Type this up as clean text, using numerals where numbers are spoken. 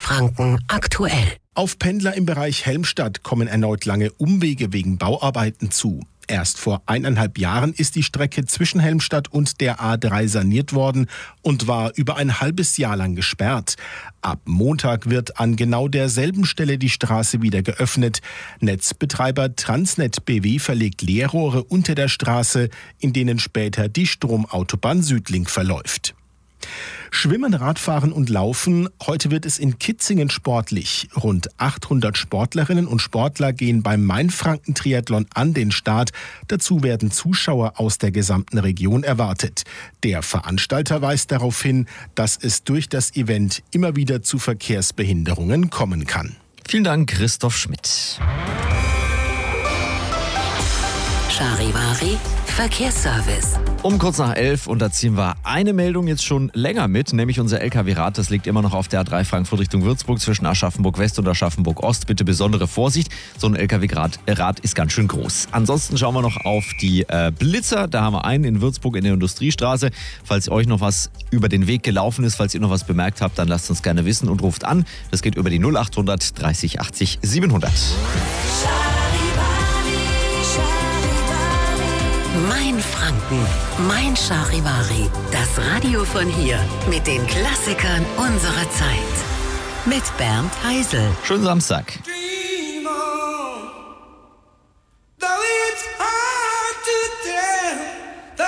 Franken aktuell. Auf Pendler im Bereich Helmstadt kommen erneut lange Umwege wegen Bauarbeiten zu. Erst vor 1,5 Jahren ist die Strecke zwischen Helmstadt und der A3 saniert worden und war über ein halbes Jahr lang gesperrt. Ab Montag wird an genau derselben Stelle die Straße wieder geöffnet. Netzbetreiber Transnet BW verlegt Leerrohre unter der Straße, in denen später die Stromautobahn Südlink verläuft. Schwimmen, Radfahren und Laufen. Heute wird es in Kitzingen sportlich. Rund 800 Sportlerinnen und Sportler gehen beim Mainfranken-Triathlon an den Start. Dazu werden Zuschauer aus der gesamten Region erwartet. Der Veranstalter weist darauf hin, dass es durch das Event immer wieder zu Verkehrsbehinderungen kommen kann. Vielen Dank, Christoph Schmidt. Charivari Verkehrsservice. Um kurz nach 11 und da ziehen wir eine Meldung jetzt schon länger mit, nämlich unser LKW-Rad. Das liegt immer noch auf der A3 Frankfurt Richtung Würzburg zwischen Aschaffenburg-West und Aschaffenburg-Ost. Bitte besondere Vorsicht, so ein LKW-Rad ist ganz schön groß. Ansonsten schauen wir noch auf die Blitzer. Da haben wir einen in Würzburg in der Industriestraße. Falls euch noch was über den Weg gelaufen ist, falls ihr noch was bemerkt habt, dann lasst uns gerne wissen und ruft an. Das geht über die 0800 30 80 700. Mein Franken, mein Charivari. Das Radio von hier mit den Klassikern unserer Zeit. Mit Bernd Heisel. Schönen Samstag.